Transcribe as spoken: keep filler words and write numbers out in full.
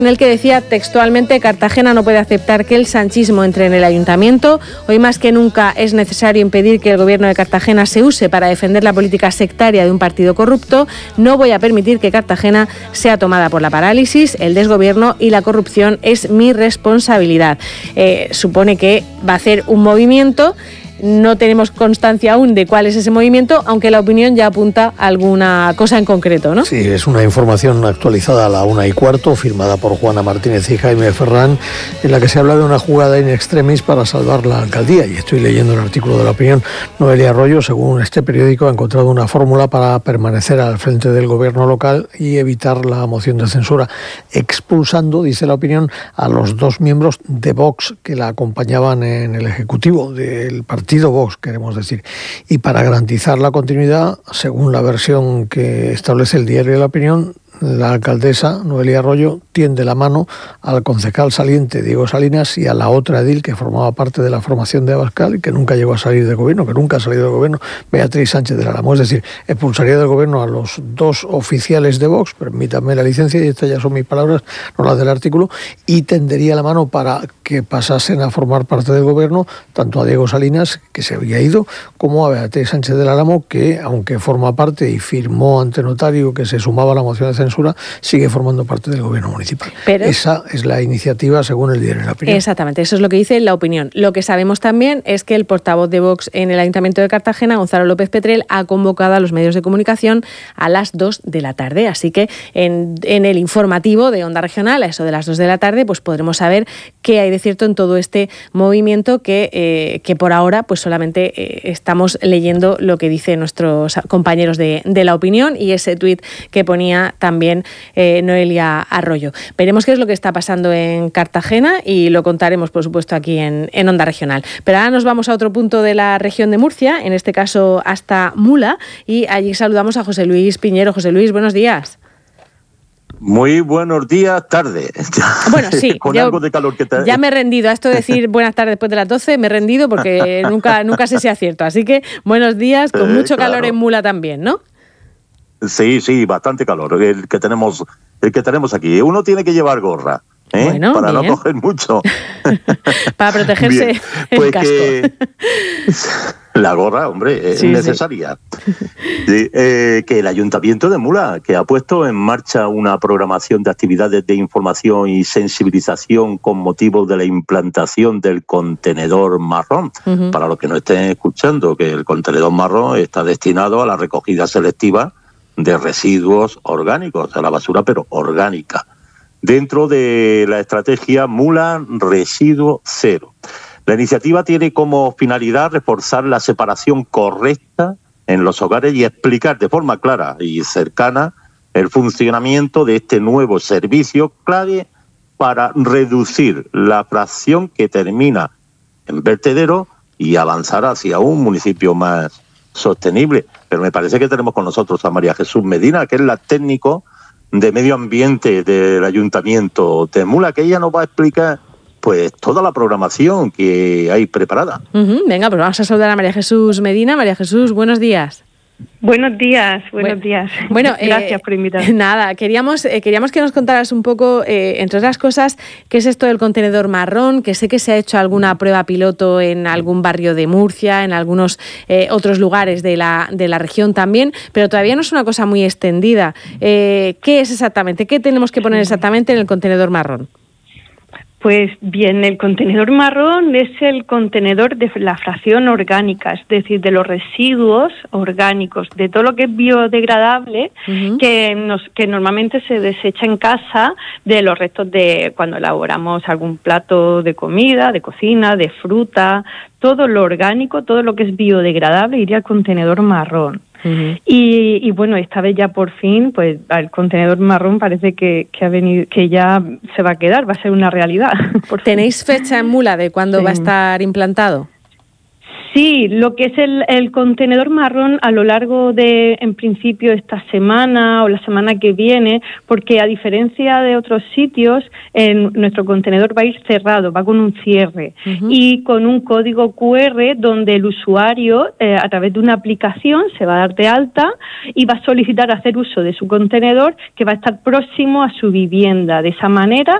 en el que decía textualmente: Cartagena no puede aceptar que el sanchismo entre en el ayuntamiento. Hoy más que nunca es necesario impedir que el gobierno de Cartagena se use para defender la política sectaria de un partido corrupto. No voy a permitir que Cartagena sea tomada por la parálisis, el desgobierno y la corrupción es mi responsabilidad. Eh, supone que va a hacer un movimiento. No tenemos constancia aún de cuál es ese movimiento, aunque la opinión ya apunta a alguna cosa en concreto, ¿no? Sí, es una información actualizada a la una y cuarto, firmada por Juana Martínez y Jaime Ferrán, en la que se habla de una jugada in extremis para salvar la alcaldía. Y estoy leyendo el artículo de La Opinión. Noelia Arroyo, según este periódico, ha encontrado una fórmula para permanecer al frente del gobierno local y evitar la moción de censura, expulsando, dice La Opinión, a los dos miembros de Vox que la acompañaban en el Ejecutivo del partido. Vox, queremos decir. Y para garantizar la continuidad, según la versión que establece el diario de La Opinión, la alcaldesa Noelia Arroyo tiende la mano al concejal saliente Diego Salinas y a la otra edil que formaba parte de la formación de Abascal y que nunca llegó a salir del gobierno, que nunca ha salido del gobierno, Beatriz Sánchez del Álamo. Es decir, expulsaría del gobierno a los dos oficiales de Vox, permítanme la licencia, y estas ya son mis palabras, no las del artículo, y tendería la mano para que pasasen a formar parte del gobierno tanto a Diego Salinas, que se había ido, como a Beatriz Sánchez del Álamo, que aunque forma parte y firmó ante notario que se sumaba a la moción de censura, sigue formando parte del gobierno municipal. Pero esa es la iniciativa según el diario de La Opinión. Exactamente, eso es lo que dice La Opinión. Lo que sabemos también es que el portavoz de Vox en el Ayuntamiento de Cartagena, Gonzalo López Petrel, ha convocado a los medios de comunicación a las dos de la tarde. Así que en, en el informativo de Onda Regional, a eso de las dos de la tarde, pues podremos saber qué hay de cierto en todo este movimiento que, eh, que por ahora pues solamente eh, estamos leyendo lo que dicen nuestros compañeros de, de La Opinión y ese tuit que ponía también También eh, Noelia Arroyo. Veremos qué es lo que está pasando en Cartagena y lo contaremos, por supuesto, aquí en, en Onda Regional. Pero ahora nos vamos a otro punto de la región de Murcia, en este caso hasta Mula, y allí saludamos a José Luis Piñero. José Luis, buenos días. Muy buenos días, tarde. Bueno, sí, Con yo algo de calor que te... ya me he rendido a esto de decir buenas tardes después de las doce, me he rendido porque nunca, nunca sé si acierto. Así que buenos días, con eh, mucho claro. calor en Mula también, ¿no? Sí, sí, bastante calor, el que tenemos, el que tenemos aquí. Uno tiene que llevar gorra, ¿eh? Bueno, para bien. no coger mucho. Para protegerse Bien. el Pues casco. Que la gorra, hombre, es Sí, necesaria. Sí. Sí, eh, que el Ayuntamiento de Mula, que ha puesto en marcha una programación de actividades de información y sensibilización con motivo de la implantación del contenedor marrón. Uh-huh. Para los que no estén escuchando, que el contenedor marrón está destinado a la recogida selectiva de residuos orgánicos, a la basura, pero orgánica, dentro de la estrategia Mula Residuo Cero. La iniciativa tiene como finalidad reforzar la separación correcta en los hogares y explicar de forma clara y cercana el funcionamiento de este nuevo servicio clave para reducir la fracción que termina en vertedero y avanzar hacia un municipio más sostenible. Pero me parece que tenemos con nosotros a María Jesús Medina, que es la técnico de medio ambiente del Ayuntamiento de Mula, que ella nos va a explicar pues toda la programación que hay preparada. Uh-huh. Venga, pues vamos a saludar a María Jesús Medina. María Jesús, buenos días. Buenos días, buenos bueno, días. Bueno, gracias eh, por invitarme. Nada, queríamos, eh, queríamos que nos contaras un poco, eh, entre otras cosas, qué es esto del contenedor marrón, que sé que se ha hecho alguna prueba piloto en algún barrio de Murcia, en algunos eh, otros lugares de la, de la región también, pero todavía no es una cosa muy extendida. Eh, ¿Qué es exactamente? ¿Qué tenemos que poner exactamente en el contenedor marrón? Pues bien, el contenedor marrón es el contenedor de la fracción orgánica, es decir, de los residuos orgánicos, de todo lo que es biodegradable, uh-huh. que nos que normalmente se desecha en casa, de los restos de cuando elaboramos algún plato de comida, de cocina, de fruta, todo lo orgánico, todo lo que es biodegradable iría al contenedor marrón. Uh-huh. Y, y bueno, esta vez ya por fin, pues el contenedor marrón parece que, que ha venido, que ya se va a quedar, va a ser una realidad. ¿Tenéis fecha en Mula de cuándo sí. va a estar implantado? Sí, lo que es el, el contenedor marrón a lo largo de, en principio, esta semana o la semana que viene, porque a diferencia de otros sitios, en, nuestro contenedor va a ir cerrado, va con un cierre uh-huh. y con un código cu erre donde el usuario, eh, a través de una aplicación, se va a dar de alta y va a solicitar hacer uso de su contenedor que va a estar próximo a su vivienda. De esa manera,